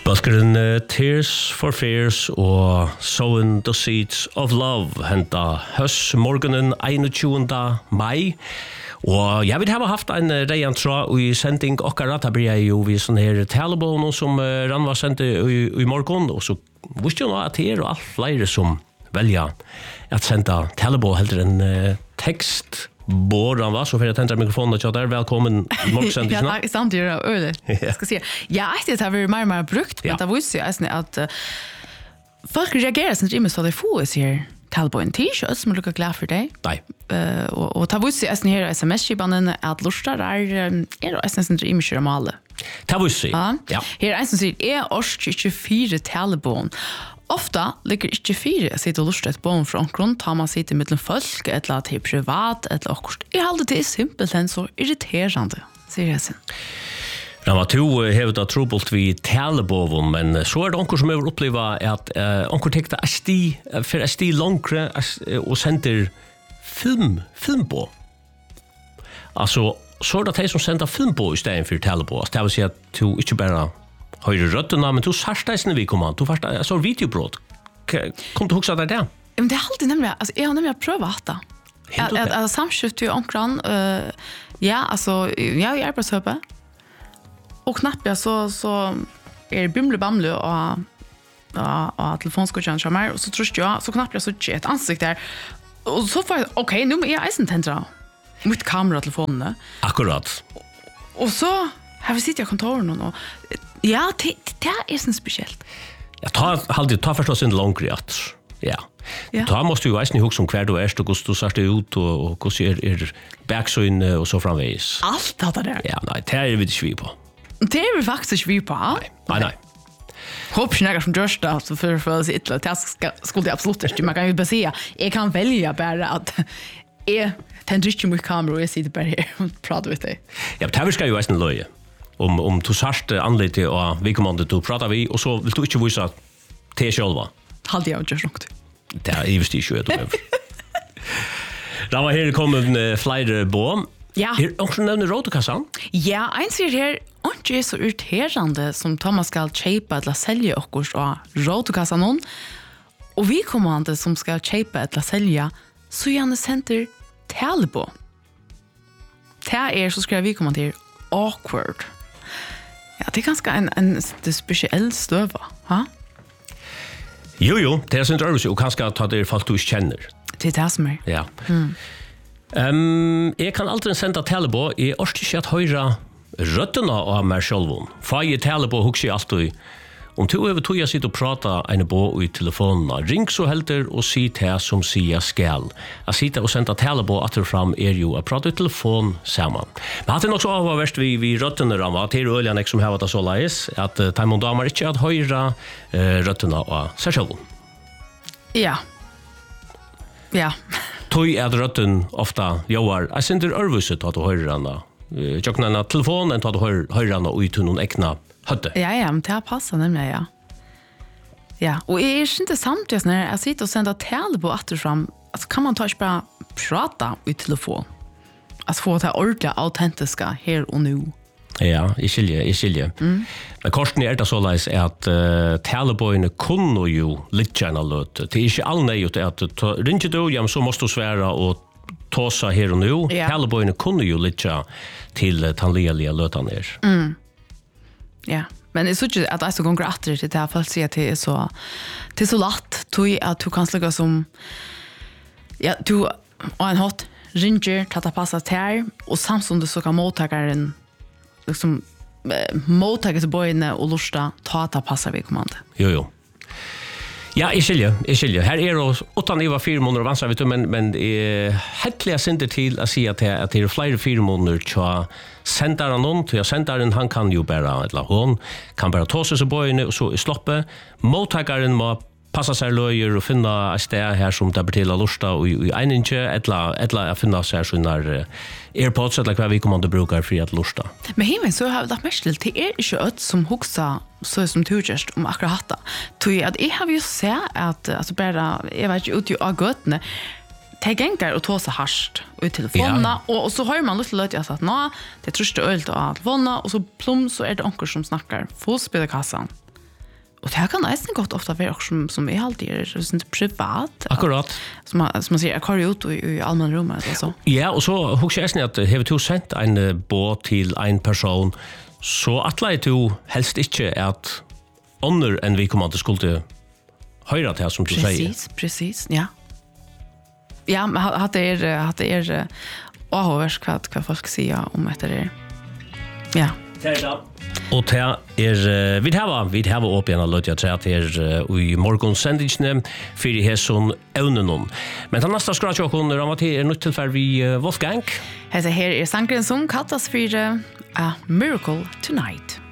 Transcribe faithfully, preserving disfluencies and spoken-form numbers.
Baskeren uh, Tears for Fears og Sowing the Seeds of Love henta høss morgenen einogtjúgunda mai. Og jeg vil ha haft en reian tra i sending okkara, da blir jeg jo vi sånn her talebån som uh, Ranva sendte i, i morgen, og så visste jo nå at det er alt flere som velger at senda talebån heller enn uh, tekst. Båren var så för att tända mikrofonen och där välkommen i morgonsändningen. Ja, samtidigt är öde. Jag ska säga. Ja, det har varit mer mer brukt, men det var ju alltså att uh, folk reagerar sen inte så det får sig här. Talboen t-shirt som lukar glad för dig. Nej. Uh, och och ta visst är här sms-skibanen att lustar är är då essens inte image om alla. Ta visst. Ja. Här är essens är års tjugofyra talboen. Ofta ligger ikke fire å sitte og luste et bån fra omkron, tar man sitte mellom folk, et eller annet privat, et eller annet. Jeg holder det simpelt enn så irriterende, sier jeg sin. Ja, men to har det trobult vi talebåven, men så er det onker som har opplevd at uh, onker tekte er sti, for er sti langre og sender film, film på. Altså, så er det de som sender film på i stedet for talebåven. Det vil si at du ikke bare høyre røttene, men du sarsteisene vi kom an. Du først, jeg så videobrott. Kom du huske det der? Men det er alltid nemlig, altså, jeg har nemlig prøvet det. Helt Jeg har samskjøtt jo omkran, uh, ja, altså, jeg er arbeidshøpe, og knapp jeg så, så er det bimle-bamle og, og, og telefonskutjen som er, og så tror jeg, så knapp jeg så ikke et ansikt der, og så får jeg, ok, nå må jeg eisen tendre mot kamera og telefonene. Akkurat. Og så har vi sittet i kontoren, og ja, det, det er sånn spesielt. Ja, ta, halde, ta først og sin langre at, ja. Ja. Da måste du jo eisen huske om hver du er, og hvordan du ser det ut, og, og hvordan er, er backsøyne, og så framveis. Alt det der. Ja, nei, det er vi ikke vi på. Det er vi faktisk vi på. Nei, nei, nei. Håper ikke noe som gjørs det, så for å føle seg ytterlig. Det skulle jeg absolutt ikke. Man kan jo bare si, jeg kan velge bare at jeg tenner ikke mot kamera, og jeg sitter bare her og prater med deg. Ja, men det skal jo eisen løye. Om, om du sørste anledning og vi kommer til å prate vi, og så vil du ikke vise til selv. Halde jeg gjør nok. Det er jeg visst ikke, jeg tror. Da var her kommet flere bå. Ja. Her også nevner rådekassan. Ja, en sier her, ikke er så irriterende som Thomas skal kjøpe eller selge okkurs av rådekassan noen, og vi kommande som skal kjøpe eller selge, så gjerne sender tale på. Det er, så skrev vi kommande her, awkward. Ja, det er ganske en, en det spesiell støva, ha? Jo, jo, det er sin drøvelse, og kanskje ta det folk du ikke kjenner. Det er det som er. Ja. Mm. Um, jeg kan aldri sende tale på, jeg orker ikke at høyre røttene av meg selv. For jeg tale på, husker jeg alltid, om to over to jeg sitter og prater en på i telefonen, ring så helter og si til som sier skal. Jeg sitter og sender tale på at det fram er jo å prate i telefon sammen. Men det er nok så avhverst vi, vi røttene rammer, til ølene som har vært så leis, at uh, de damer ikke at høyre uh, røttene av seg selv. Ja. Ja. Tøy er røtten ofta joar. Jeg sender ørvuset at du hører henne. Jeg tjokker henne telefonen enn at du hører henne ut til noen ekne høtte. Ja, ja, men det har passet nemlig, ja. Ja, og jeg er ikke samtidig når jeg sitter og sender tale på at fram, altså kan man ta ikke bare prate i telefon? Altså få det ordentlig autentiske her og nå. Ja, jeg skiljer, jeg skiljer. Mm. Men korsen er det så leis at uh, talebøyene kunne jo litt gjerne løte. Det er ikke all nøyt at uh, ringer du, ja, så måste du svære og tåse her og nå. Ja. Talebøyene kunne jo litt gjerne til uh, tannlige løtene her. Mm. Ja, men jeg synes ikke at jeg så ganger etter til det, for å si at det er så, det er så latt, tog at du kan slukke som, ja, du og en hatt ringer til at det passer til her, og samtidig så kan mottakeren liksom mottaket til bøyene og lusta ta at det passer vi kommande. Jo, jo. Ja, jeg skiljer, jeg skiljer. Her er det åtta nivå fire måneder vanskelig, vet du, men, men jeg hettelig er sinter til å si at det, at det er flere fire måneder til senderen noen, til senderen han kan jo bare, eller hun kan bare ta seg til bøyene og så sloppe. Mottakeren må passa seg løyer og finne et sted her som det betyr lusta og i eininge, eller, eller finne seg sånne AirPods, eller hva vi kommer til å bruke for at lusta. Men himmel, så har vi lagt mest til, det er ikke ødt som hoksa så som du gjørst om akkurat hatta. At jeg har jo sett at, altså bare, jeg vet ikke, ute av gøtene, det ganger og tåse harst ut telefonene, ja. og, og så har man litt løt jeg sagt, nå, det er trøste ølt av telefonene, og så plom så er det onker som snakker fullspillerkassan. Och det här kan nästan gott ofta vara också som, som är alltid är sånt privat. Akkurat. Som man, som man säger, jag kör ut i, i allmänna rummet eller så. Ja, och så husker jag att har du sendt en båt till en person, så atlar du helst inte att ånder än vi kommer att skulle höra det här som du precis, säger. Precis, precis, ja. Ja, men att det är, att det är avhåvers vad, vad folk säger om det är. Ja. Og det er, vi har vi har opp igjen av Løtja tre til i morgonsendingene for i hesson evnen. Men den neste skratje åkken rammer til er nødt til for vi Wolfgang. Hette her er sangren som kallas for A Miracle Tonight.